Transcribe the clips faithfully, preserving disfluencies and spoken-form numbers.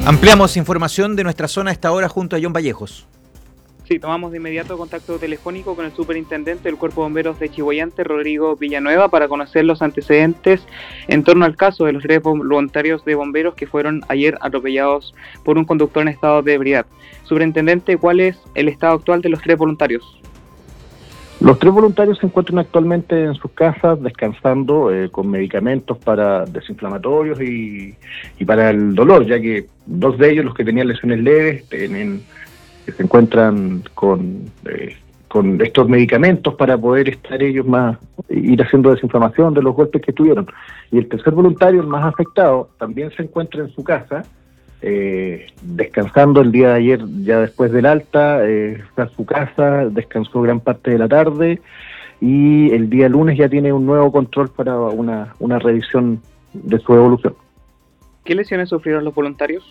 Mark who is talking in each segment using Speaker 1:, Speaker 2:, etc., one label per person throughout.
Speaker 1: Ampliamos información de nuestra zona a esta hora junto a John Vallejos.
Speaker 2: Sí, tomamos de inmediato contacto telefónico con el superintendente del Cuerpo de Bomberos de Chillhuayante, Rodrigo Villanueva, para conocer los antecedentes en torno al caso de los tres voluntarios de bomberos que fueron ayer atropellados por un conductor en estado de ebriedad. Superintendente, ¿cuál es el estado actual de los tres voluntarios?
Speaker 3: Los tres voluntarios se encuentran actualmente en sus casas descansando eh, con medicamentos para desinflamatorios y, y para el dolor, ya que dos de ellos, los que tenían lesiones leves, tienen, se encuentran con, eh, con estos medicamentos para poder estar ellos más, ir haciendo desinflamación de los golpes que tuvieron. Y el tercer voluntario, el más afectado, también se encuentra en su casa, Eh, descansando el día de ayer, ya después del alta, eh, está en su casa, descansó gran parte de la tarde y el día lunes ya tiene un nuevo control para una, una revisión de su evolución.
Speaker 2: ¿Qué lesiones sufrieron los voluntarios?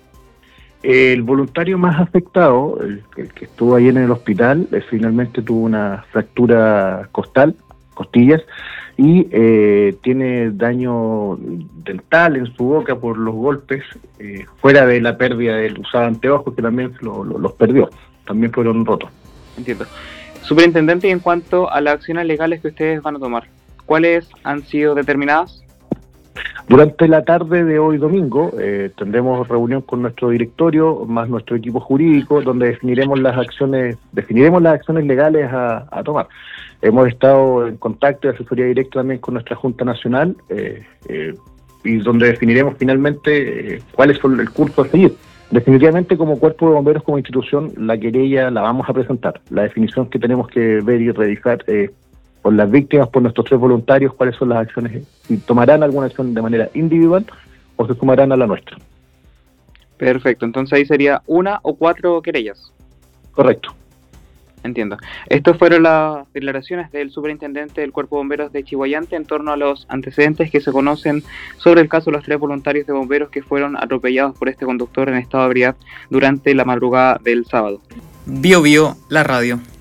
Speaker 3: El voluntario más afectado, el, el que estuvo ayer en el hospital, eh, finalmente tuvo una fractura costal, costillas, y eh, tiene daño dental en su boca por los golpes, eh, fuera de la pérdida del usado anteojos, que también lo, lo, los perdió, también fueron rotos.
Speaker 2: Entiendo. Superintendente, y en cuanto a las acciones legales que ustedes van a tomar, ¿cuáles han sido determinadas?
Speaker 3: Durante la tarde de hoy domingo eh, tendremos reunión con nuestro directorio más nuestro equipo jurídico, donde definiremos las acciones, definiremos las acciones legales a, a tomar. Hemos estado en contacto y asesoría directa también con nuestra Junta Nacional eh, eh, y donde definiremos finalmente eh, cuál es el curso a seguir. Definitivamente, como Cuerpo de Bomberos, como institución, la querella la vamos a presentar. La definición que tenemos que ver y revisar eh, por las víctimas, por nuestros tres voluntarios, cuáles son las acciones, si tomarán alguna acción de manera individual o se sumarán a la nuestra.
Speaker 2: Perfecto, entonces ahí sería una o cuatro querellas.
Speaker 3: Correcto.
Speaker 2: Entiendo. Estas fueron las declaraciones del superintendente del Cuerpo de Bomberos de Chillhuayante en torno a los antecedentes que se conocen sobre el caso de los tres voluntarios de bomberos que fueron atropellados por este conductor en estado de ebriedad durante la madrugada del sábado.
Speaker 1: Bio Bio, la radio.